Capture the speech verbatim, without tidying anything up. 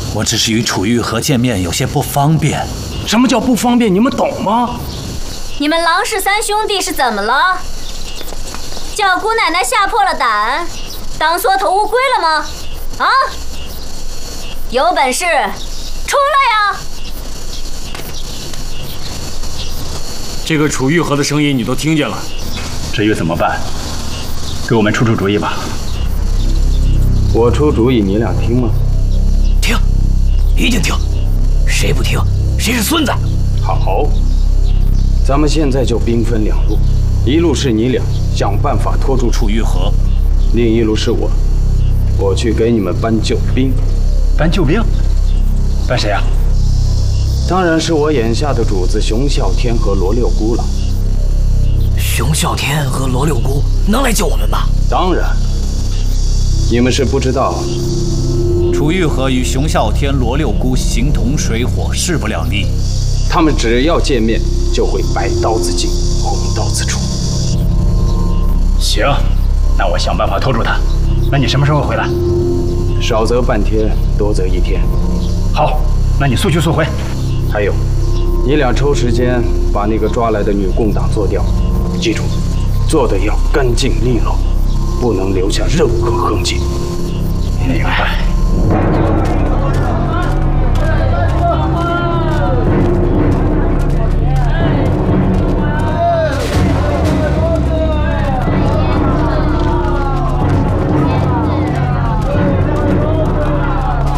我只是与楚玉和见面有些不方便。 什么叫不方便？你们懂吗？ 你们郎氏三兄弟是怎么了？叫姑奶奶吓破了胆，当缩头乌龟了吗？啊！有本事出来呀！ 这个楚玉和的声音你都听见了， 至于怎么办，给我们出出主意吧。 我出主意，你俩听吗？ 听，一定听。谁不听，谁是孙子。 好，咱们现在就兵分两路，一路是你俩想办法拖住楚玉和，另一路是我，我去给你们搬救兵。 搬救兵？搬谁啊？ 当然是我眼下的主子熊啸天和罗六姑了。 熊啸天和罗六姑能来救我们吗？ 当然。你们是不知道， 楚玉和与熊啸天、罗六姑形同水火，势不两立。 他们只要见面，就会白刀子进，红刀子出。 行，那我想办法拖住他。那你什么时候回来？ 少则半天，多则一天。 好，那你速去速回。 还有，你俩抽时间把那个抓来的女共党做掉，记住，做的要干净利落，不能留下任何痕迹。 明白。